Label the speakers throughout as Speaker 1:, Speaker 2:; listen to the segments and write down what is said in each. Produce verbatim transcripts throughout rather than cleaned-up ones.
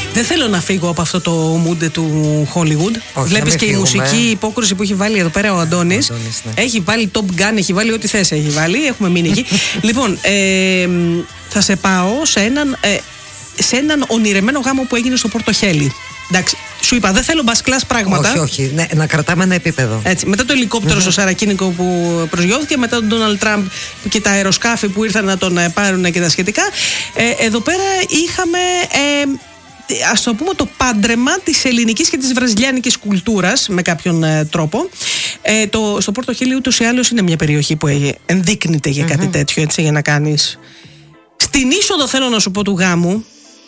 Speaker 1: Δεν θέλω να φύγω από αυτό το μούντε του Hollywood. Βλέπεις και φύγουμε. Η μουσική υπόκρουση που έχει βάλει εδώ πέρα ο Αντώνης. Αντώνης ναι. Έχει βάλει Top Gun, έχει βάλει ό,τι θες έχει βάλει. Έχουμε μείνει εκεί. Λοιπόν, ε, θα σε πάω σε έναν, ε, σε έναν ονειρεμένο γάμο που έγινε στο Πορτοχέλι. Εντάξει, σου είπα, δεν θέλω μπασκλάς πράγματα.
Speaker 2: Όχι, όχι, ναι, να κρατάμε ένα επίπεδο.
Speaker 1: Έτσι, μετά το ελικόπτερο mm-hmm. στο Σαρακίνικο που προσγειώθηκε, μετά τον Ντόναλντ Τραμπ και τα αεροσκάφη που ήρθαν να τον πάρουν και τα σχετικά. Ε, εδώ πέρα είχαμε, ε, ας το πούμε, το πάντρεμα της ελληνικής και της βραζιλιάνικης κουλτούρας με κάποιον ε, τρόπο. Ε, το, στο Πορτοχέλι ούτως ή άλλως είναι μια περιοχή που ενδείκνυται για κάτι mm-hmm. τέτοιο, έτσι, για να κάνεις. Στην είσοδο, θέλω να σου πω, του γάμου.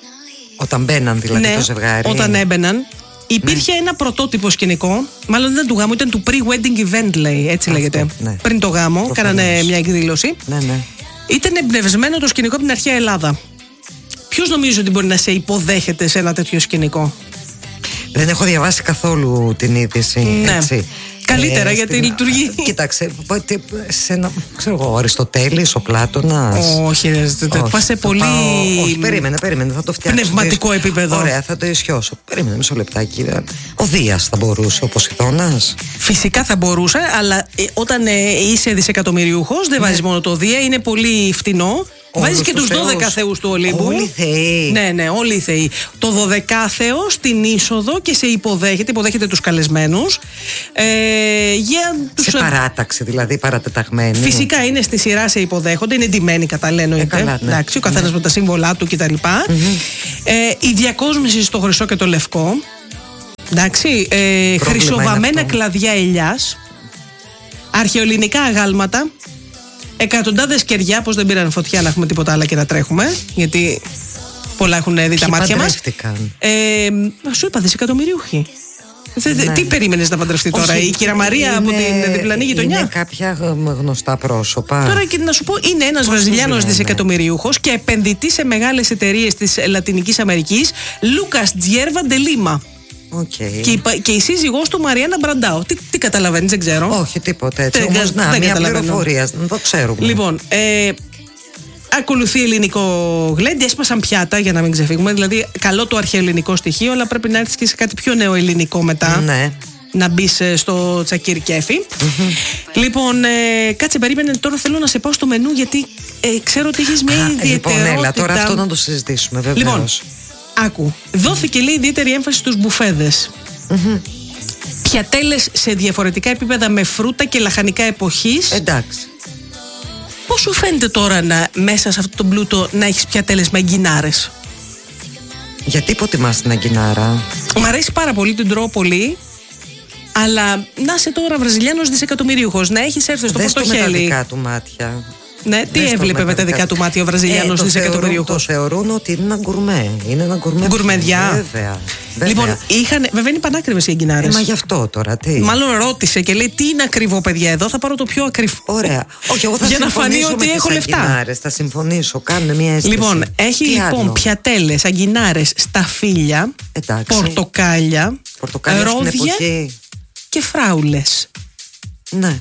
Speaker 2: Όταν μπαίναν δηλαδή
Speaker 1: ναι,
Speaker 2: το ζευγάρι.
Speaker 1: Όταν έμπαιναν, υπήρχε ναι. ένα πρωτότυπο σκηνικό. Μάλλον δεν ήταν του γάμου, ήταν του pre-wedding event, λέει. Έτσι αυτό, λέγεται. Ναι. Πριν το γάμο, προφανώς. Κάνανε μια εκδήλωση.
Speaker 2: Ναι, ναι.
Speaker 1: Ήταν εμπνευσμένο το σκηνικό από την αρχαία Ελλάδα. Ποιος νομίζει ότι μπορεί να σε υποδέχεται σε ένα τέτοιο σκηνικό?
Speaker 2: Δεν έχω διαβάσει καθόλου την είδηση.
Speaker 1: Ναι.
Speaker 2: Έτσι.
Speaker 1: Καλύτερα
Speaker 2: ε,
Speaker 1: γιατί
Speaker 2: στην...
Speaker 1: λειτουργεί.
Speaker 2: Κοίταξε, σε ένα, ξέρω εγώ, ο Αριστοτέλης, ο Πλάτωνας.
Speaker 1: Όχι, δεν πας σε πολύ.
Speaker 2: Πάω, όχι, περίμενε, περίμενε, θα το φτιάξω.
Speaker 1: Πνευματικό το επίπεδο.
Speaker 2: Ωραία, θα το ισιώσω. Περίμενε, μισό λεπτάκι. Ο Δίας θα μπορούσε, ο Ποσειδώνας.
Speaker 1: Φυσικά θα μπορούσε, αλλά ε, όταν ε, είσαι δισεκατομμυριούχος, δεν ναι. βάζεις μόνο το Δία, είναι πολύ φτηνό. Βάζεις και τους δώδεκα θεούς του Ολύμπου.
Speaker 2: Όλοι οι θεοί.
Speaker 1: Ναι, ναι, όλοι οι θεοί. Το δωδεκάθεο στην είσοδο και σε υποδέχεται, υποδέχεται τους καλεσμένους. Ε, για τους...
Speaker 2: Σε παράταξη, δηλαδή παρατεταγμένη.
Speaker 1: Φυσικά είναι στη σειρά, σε υποδέχονται, είναι ντυμένοι κατά λένε. Ε, καλά, ναι. Εντάξει, ο καθένας ναι. με τα σύμβολά του κτλ. Mm-hmm. Ε, η διακόσμηση στο χρυσό και το λευκό. Εντάξει, ε, χρυσοβαμμένα κλαδιά ελιάς. Αρχαιοελληνικά αγάλματα. Εκατοντάδες κεριά, πως δεν πήραν φωτιά να έχουμε τίποτα άλλο και να τρέχουμε. Γιατί πολλά έχουν δει τα μάτια μας. Ε, σου είπα, δισεκατομμυριούχοι. Ναι. Τι περίμενες να παντρευτεί τώρα? Όχι, η κυρία Μαρία είναι, από την διπλανή γειτονιά?
Speaker 2: Είναι κάποια γνωστά πρόσωπα.
Speaker 1: Τώρα και να σου πω, είναι ένας Βραζιλιάνος δισεκατομμυριούχος και επενδυτής σε μεγάλες εταιρείες της Λατινικής Αμερικής, Λούκας Τζιέρβα ντε Λίμα.
Speaker 2: Okay.
Speaker 1: Και, η, και η σύζυγός του Μαριάννα Μπραντάου. Τι, τι καταλαβαίνεις, δεν ξέρω.
Speaker 2: Όχι, τίποτα έτσι. Όμως, να, μια πληροφορία, δεν το ξέρουμε.
Speaker 1: Λοιπόν, ε, ακολουθεί ελληνικό γλέντι, έσπασαν πιάτα για να μην ξεφύγουμε. Δηλαδή, καλό το αρχαιοελληνικό στοιχείο, αλλά πρέπει να έρθεις και σε κάτι πιο νεοελληνικό μετά.
Speaker 2: Ναι.
Speaker 1: Να μπεις στο τσακίρι κέφι. Mm-hmm. Λοιπόν, ε, κάτσε, περίμενε. Τώρα θέλω να σε πάω στο μενού, γιατί ε, ξέρω ότι έχεις μια ιδιαιτερότητα.
Speaker 2: Λοιπόν, έλα, τώρα αυτό να το συζητήσουμε, βεβαίως. Λοιπόν,
Speaker 1: άκου. Δόθηκε, λέει, ιδιαίτερη έμφαση στους μπουφέδες. Mm-hmm. Πιατέλες σε διαφορετικά επίπεδα με φρούτα και λαχανικά εποχής.
Speaker 2: Εντάξει.
Speaker 1: Πώς σου φαίνεται τώρα να, μέσα σε αυτό το πλούτο να έχεις πιατέλες με αγκινάρες?
Speaker 2: Γιατί υποτιμάς την αγκινάρα?
Speaker 1: Μ' αρέσει πάρα πολύ, την τρώω πολύ. Αλλά να είσαι τώρα Βραζιλιάνος δισεκατομμυρίουχος, να έχεις έρθει στο Πορτοχέλι.
Speaker 2: Δες το με τα δικά του μάτια.
Speaker 1: Ναι, τι
Speaker 2: Δες
Speaker 1: έβλεπε με τα δικά του μάτια ο Βραζιλιάνος ε, δισεκατομμυρίουχος?
Speaker 2: Το θεωρούν ότι είναι ένα γκουρμέ. Είναι ένα γκουρμέ.
Speaker 1: Γκουρμεδιά.
Speaker 2: Βέβαια. Βέβαια.
Speaker 1: Λοιπόν, είχαν, βέβαια είναι πανάκριβες οι αγκινάρες.
Speaker 2: Ε, μα γι' αυτό τώρα τι.
Speaker 1: Μάλλον ρώτησε και λέει τι είναι ακριβό, παιδιά, εδώ θα πάρω το πιο ακριβό.
Speaker 2: Ωραία. Όχι, εγώ θα
Speaker 1: για να φανεί ότι έχω λεφτά.
Speaker 2: Αγκινάρες, θα συμφωνήσω. Κάνουν μια αίσθηση.
Speaker 1: Λοιπόν, έχει τι λοιπόν άλλο? Πιατέλες, αγκινάρες, σταφύλια, πορτοκάλια,
Speaker 2: πορτοκάλια
Speaker 1: ρόδια και φράουλες.
Speaker 2: Ναι.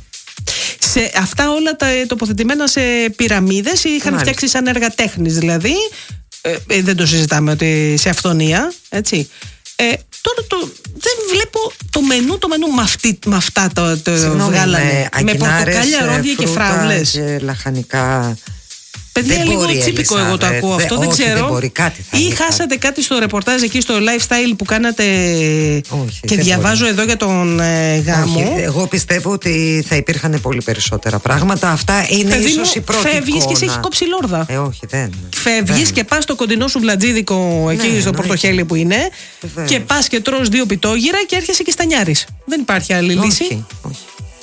Speaker 1: Σε αυτά όλα τα τοποθετημένα σε πυραμίδες, είχαν Μάλιστα. φτιάξει σαν έργα τέχνης δηλαδή. Ε, ε, δεν το συζητάμε ότι σε αυθονία, έτσι. Ε, τώρα το, δεν βλέπω το μενού, το μενού με, αυτή, με αυτά το, το
Speaker 2: Συγγνώμη,
Speaker 1: βγάλανε. Με, με πορτοκάλια, ρόδια και φράουλες.
Speaker 2: Και λαχανικά.
Speaker 1: Παιδιά, δεν λίγο τσίπικο εγώ το ακούω αυτό,
Speaker 2: δεν,
Speaker 1: δεν ξέρω.
Speaker 2: Δεν μπορεί, κάτι θα
Speaker 1: ή χάσατε κάτι στο ρεπορτάζ εκεί στο lifestyle που κάνατε όχι, και διαβάζω μπορεί. Εδώ για τον ε, γάμο.
Speaker 2: Όχι, εγώ πιστεύω ότι θα υπήρχαν πολύ περισσότερα πράγματα. Αυτά είναι
Speaker 1: Παιδί
Speaker 2: ίσως η πρώτη
Speaker 1: φεύγεις
Speaker 2: εικόνα.
Speaker 1: Και σε έχει κόψει λόρδα.
Speaker 2: Ε, όχι, δεν.
Speaker 1: Φεύγεις και πας στο κοντινό σου βλατζίδικο εκεί ναι, στο Πορτοχέλι που είναι Βεβαίως. Και πας και τρως δύο πιτόγυρα και έρχεσαι και στανιάρης. Δεν υπάρχει άλλη
Speaker 2: όχι,
Speaker 1: λύση.
Speaker 2: Όχι.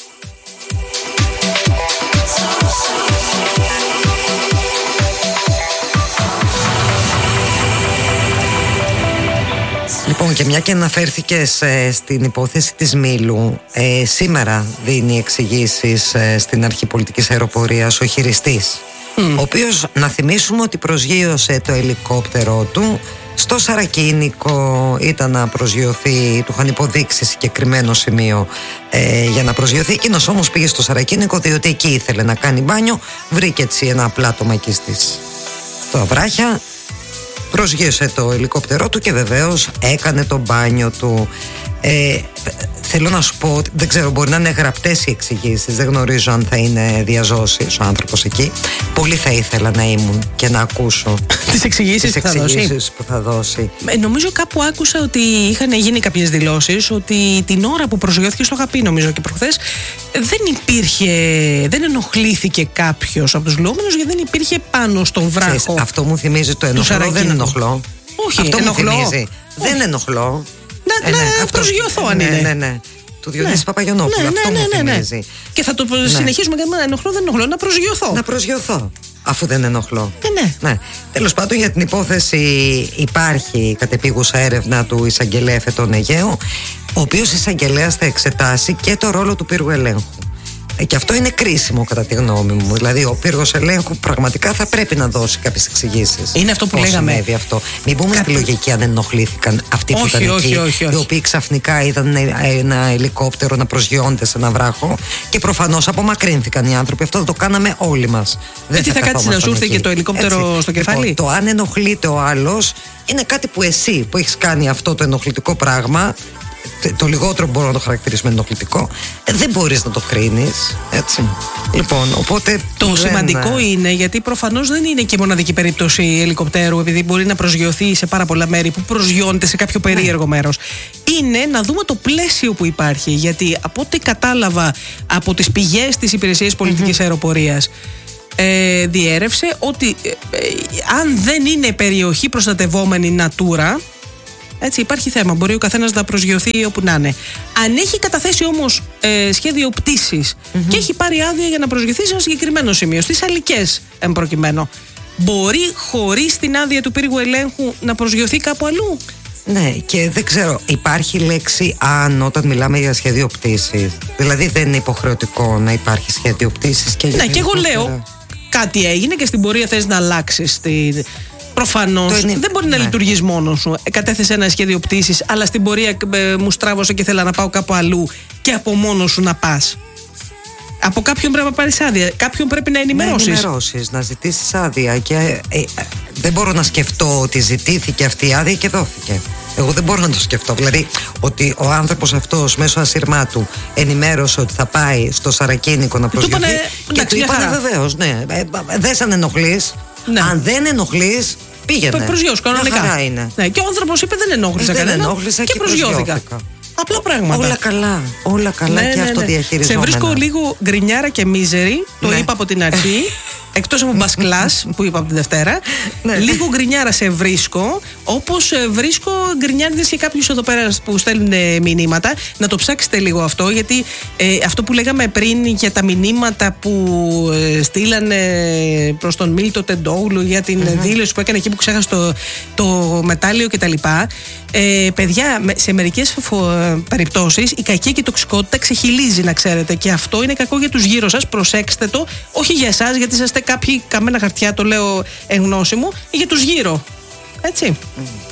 Speaker 2: Λοιπόν, και μια και αναφέρθηκες ε, στην υπόθεση της Μήλου, ε, σήμερα δίνει εξηγήσεις ε, στην Αρχή Πολιτικής Αεροπορίας ο χειριστής, mm. ο οποίος, να θυμίσουμε ότι προσγείωσε το ελικόπτερό του στο Σαρακίνικο, ήταν να προσγειωθεί, του είχαν υποδείξει συγκεκριμένο σημείο ε, για να προσγειωθεί. Εκείνος όμως πήγε στο Σαρακίνικο διότι εκεί ήθελε να κάνει μπάνιο, βρήκε έτσι ένα πλάτωμα εκεί στις στο βράχια. προσγείωσε το ελικόπτερό του και βεβαίως έκανε το μπάνιο του. Ε, θέλω να σου πω ότι δεν ξέρω, μπορεί να είναι γραπτές οι εξηγήσεις, δεν γνωρίζω αν θα είναι διαζώσεις ο άνθρωπος εκεί. Πολύ θα ήθελα να ήμουν και να ακούσω
Speaker 1: τις εξηγήσεις που,
Speaker 2: που θα δώσει.
Speaker 1: Ε, νομίζω κάπου άκουσα ότι είχαν γίνει κάποιες δηλώσεις ότι την ώρα που προσγειώθηκε, στο είχα πει νομίζω και προχθές, δεν υπήρχε, δεν ενοχλήθηκε κάποιος από τους λόμενους, γιατί δεν υπήρχε πάνω στον βράχο. Ξέρεις,
Speaker 2: αυτό μου θυμίζει το ενοχλώ, δεν ενοχλώ.
Speaker 1: Όχι,
Speaker 2: αυτό
Speaker 1: ενοχλώ.
Speaker 2: Μου θυμίζει. Όχι. Δεν ενοχλώ.
Speaker 1: Να, ε, ναι, να προσγειωθώ αν
Speaker 2: ναι,
Speaker 1: είναι.
Speaker 2: Ναι, ναι. Του Διονύση ναι. Παπαγιονόπουλου. Ναι, αυτό ναι, μου ναι, θυμίζει. Ναι.
Speaker 1: Και θα το ναι. συνεχίσουμε και να ενοχλώ, δεν ενοχλώ. Να προσγειωθώ.
Speaker 2: Να προσγειωθώ. Αφού δεν ενοχλώ.
Speaker 1: Ε, ναι.
Speaker 2: ναι. Τέλος πάντων, για την υπόθεση υπάρχει κατεπίγουσα έρευνα του εισαγγελέα Φετών Αιγαίου, ο οποίος εισαγγελέας θα εξετάσει και το ρόλο του πύργου ελέγχου. Και αυτό είναι κρίσιμο κατά τη γνώμη μου. Δηλαδή, ο πύργος ελέγχου πραγματικά θα πρέπει να δώσει κάποιες εξηγήσεις.
Speaker 1: Είναι αυτό που
Speaker 2: πώς
Speaker 1: λέγαμε.
Speaker 2: Συνέβη αυτό. Μην πούμε Κάτι... στη λογική αν ενοχλήθηκαν αυτοί
Speaker 1: όχι,
Speaker 2: που ήταν
Speaker 1: όχι,
Speaker 2: εκεί,
Speaker 1: όχι, όχι.
Speaker 2: οι οποίοι ξαφνικά είδαν ένα ελικόπτερο να προσγειώνεται σε ένα βράχο και προφανώς απομακρύνθηκαν οι άνθρωποι. Αυτό το κάναμε όλοι μας. Δεν
Speaker 1: τι θα, θα κάτσει να σου έρθει και το ελικόπτερο έτσι, στο κεφάλι.
Speaker 2: Λοιπόν, το αν ενοχλείται ο άλλος είναι κάτι που εσύ που έχεις κάνει αυτό το ενοχλητικό πράγμα. Το λιγότερο μπορώ να το χαρακτηρίσουμε ενοχλητικό. Δεν μπορείς να το κρίνεις. Έτσι. Λοιπόν, οπότε.
Speaker 1: Το δεν... σημαντικό είναι, γιατί προφανώς δεν είναι και μοναδική περίπτωση ελικοπτέρου, επειδή μπορεί να προσγειωθεί σε πάρα πολλά μέρη που προσγειώνεται σε κάποιο περίεργο ναι. μέρος. Είναι να δούμε το πλαίσιο που υπάρχει. Γιατί από ό,τι κατάλαβα από τις πηγές της Υπηρεσίας Πολιτικής mm-hmm. Αεροπορίας, ε, διέρευσε ότι ε, ε, αν δεν είναι περιοχή προστατευόμενη Natura. Έτσι, υπάρχει θέμα. Μπορεί ο καθένας να προσγειωθεί όπου να είναι. Αν έχει καταθέσει όμως ε, σχέδιο πτήσης mm-hmm. και έχει πάρει άδεια για να προσγειωθεί σε ένα συγκεκριμένο σημείο, στις Αλικές εν προκειμένου, μπορεί χωρίς την άδεια του πύργου ελέγχου να προσγειωθεί κάπου αλλού?
Speaker 2: Ναι, και δεν ξέρω, υπάρχει λέξη αν όταν μιλάμε για σχέδιο πτήσης. Δηλαδή δεν είναι υποχρεωτικό να υπάρχει σχέδιο πτήσης. Και
Speaker 1: ναι, και εγώ λέω κάτι έγινε και στην πορεία θες να αλλάξεις τη... Προφανώς είναι... δεν μπορεί ναι. να λειτουργείς μόνος σου. Κατέθεσε ένα σχέδιο πτήσης, αλλά στην πορεία ε, μου στράβωσε και θέλω να πάω κάπου αλλού και από μόνος σου να πας. Από κάποιον πρέπει να πάρεις άδεια. Κάποιον πρέπει να ενημερώσεις.
Speaker 2: Να ενημερώσεις, να ζητήσεις άδεια. Και ε, ε, δεν μπορώ να σκεφτώ ότι ζητήθηκε αυτή η άδεια και δόθηκε. Εγώ δεν μπορώ να το σκεφτώ. Δηλαδή, ότι ο άνθρωπος αυτός μέσω ασυρμάτου ενημέρωσε ότι θα πάει στο Σαρακίνικο να προσγειωθεί.
Speaker 1: Είπανε,
Speaker 2: και
Speaker 1: εντάξει,
Speaker 2: του είπανε βεβαίως, ναι. Ε, δεν σαν ενοχλείς. Ναι. Αν δεν ενοχλείς, πήγαινε.
Speaker 1: Προσγειώσου κανονικά. Ναι. Και ο άνθρωπος είπε δεν ενόχλησα
Speaker 2: δεν
Speaker 1: κανένα
Speaker 2: ενόχλησα και,
Speaker 1: και προσγειώθηκα. Απλά πράγματα.
Speaker 2: Όλα καλά. Όλα καλά ναι, και ναι, ναι. αυτοδιαχειριζόμενα.
Speaker 1: Σε βρίσκω λίγο γκρινιάρα και μίζερη. Το ναι. είπα από την αρχή. Εκτός από μπασκλάς που είπα από τη Δευτέρα. Ναι. Λίγο γκρινιάρα σε βρίσκω. Όπως βρίσκω γκρινιάριδες και κάποιους εδώ πέρα που στέλνουν μηνύματα. Να το ψάξετε λίγο αυτό. Γιατί ε, αυτό που λέγαμε πριν για τα μηνύματα που ε, στείλανε προς τον Μίλτο Τεντόγλου για την mm-hmm. δήλωση που έκανε εκεί που ξέχασε το, το μετάλλιο κτλ. Ε, παιδιά, σε μερικές περιπτώσεις η κακία και η τοξικότητα ξεχυλίζει, να ξέρετε, και αυτό είναι κακό για τους γύρω σας. Προσέξτε το, όχι για εσάς, γιατί είσαστε κάποιοι καμένα χαρτιά, το λέω εν γνώση μου, για τους γύρω. Έτσι. Mm.